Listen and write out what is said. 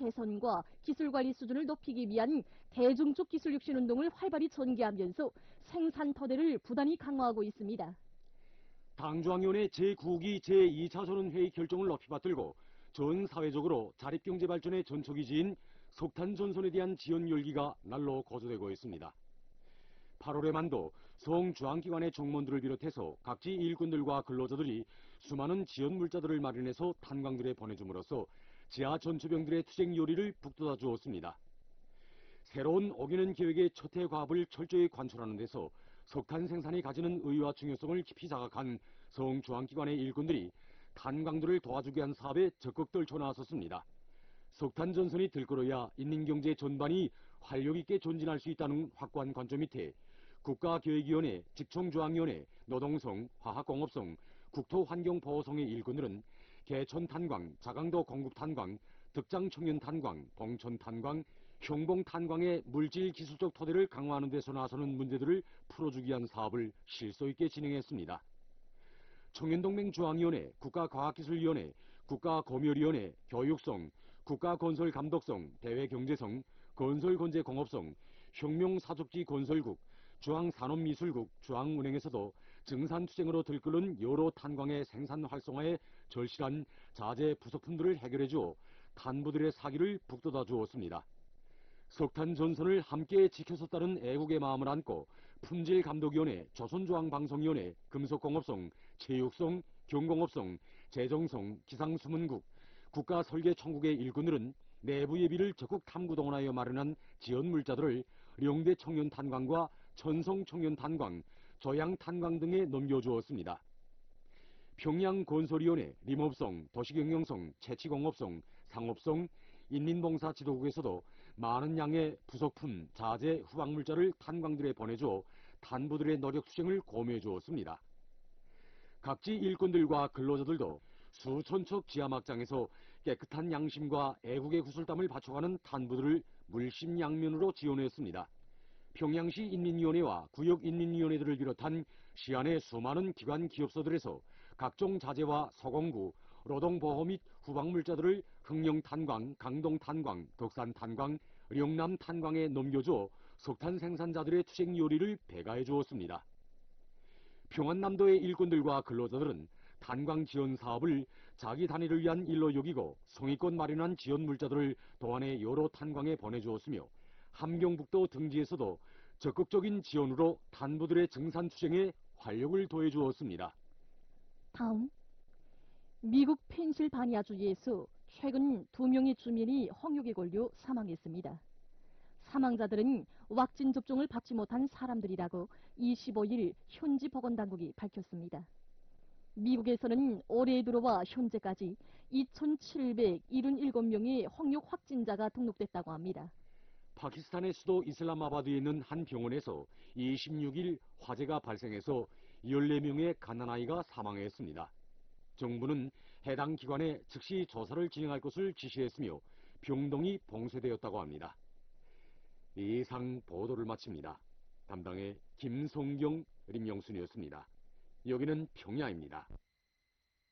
개선과 기술관리 수준을 높이기 위한 대중적 기술혁신 운동을 활발히 전개하면서 생산 터대를 부단히 강화하고 있습니다. 당중앙위원회 제9기 제2차 전원회의 결정을 높이 받들고 전 사회적으로 자립경제 발전의 전초기지인 석탄 전선에 대한 지원 열기가 날로 고조되고 있습니다. 8월에만도 성주항기관의 정무원들을 비롯해서 각지 일꾼들과 근로자들이 수많은 지원 물자들을 마련해서 탄광들에 보내줌으로써 지하 전초병들의 투쟁 요리를 북돋아 주었습니다. 새로운 5개년 계획의 첫 해 과업을 철저히 관철하는 데서 석탄 생산이 가지는 의의와 중요성을 깊이 자각한 성주항기관의 일꾼들이 탄광들을 도와주기 위한 사업에 적극 떨쳐나섰습니다. 석탄 전선이 들끓어야 인민경제 전반이 활력있게 전진할 수 있다는 확고한 관점 밑에 국가계획위원회, 직청조항위원회, 노동성, 화학공업성, 국토환경보호성의 일꾼들은 개천탄광, 자강도 공급탄광, 덕장청년탄광, 봉천탄광, 흉봉탄광의 물질기술적 토대를 강화하는 데서 나서는 문제들을 풀어주기 위한 사업을 실소있게 진행했습니다. 청년동맹중앙위원회, 국가과학기술위원회, 국가검열위원회, 교육성, 국가건설감독성, 대외경제성, 건설건재공업성, 혁명사족지 건설국, 중앙산업미술국, 중앙은행에서도 증산투쟁으로 들끓는 여러 탄광의 생산 활성화에 절실한 자재 부속품들을 해결해주어 탄부들의 사기를 북돋아 주었습니다. 석탄 전선을 함께 지켜섰다는 애국의 마음을 안고 품질감독위원회, 조선중앙방송위원회, 금속공업성, 체육성, 경공업성, 재정성, 기상수문국, 국가설계총국의 일꾼들은 내부 예비를 적극 탐구동원하여 마련한 지원물자들을 령대 청년탄광과 천성 청년탄광, 조양탄광 등에 넘겨주었습니다. 평양건설위원회, 림업성, 도시경영성, 채취공업성, 상업성, 인민봉사지도국에서도 많은 양의 부속품, 자재, 후방물자를 탄광들에 보내줘 탄부들의 노력 수행을 고무해 주었습니다. 각지 일꾼들과 근로자들도 수천척 지하막장에서 깨끗한 양심과 애국의 구슬땀을 바쳐가는 탄부들을 물심양면으로 지원했습니다. 평양시 인민위원회와 구역인민위원회들을 비롯한 시안의 수많은 기관 기업소들에서 각종 자재와 소공구, 노동보호 및 후방물자들을 흥령탄광, 강동탄광, 덕산탄광, 령남탄광에 넘겨줘 석탄 생산자들의 투쟁 요리를 배가해 주었습니다. 평안남도의 일꾼들과 근로자들은 탄광 지원 사업을 자기 단위를 위한 일로 여기고 성의껏 마련한 지원 물자들을 도안의 여러 탄광에 보내주었으며 함경북도 등지에서도 적극적인 지원으로 탄부들의 증산투쟁에 활력을 더해주었습니다. 다음, 미국 펜실바니아주에서 최근 2명의 주민이 홍역에 걸려 사망했습니다. 사망자들은 왁진 접종을 받지 못한 사람들이라고 25일 현지 보건당국이 밝혔습니다. 미국에서는 올해 들어와 현재까지 2,777명의 홍역 확진자가 등록됐다고 합니다. 파키스탄의 수도 이슬람마바드에 있는 한 병원에서 26일 화재가 발생해서 14명의 갓난아이가 사망했습니다. 정부는 해당 기관에 즉시 조사를 진행할 것을 지시했으며 병동이 봉쇄되었다고 합니다. 이상 보도를 마칩니다. 담당의 김송경, 림영순이었습니다. 여기는 평야입니다.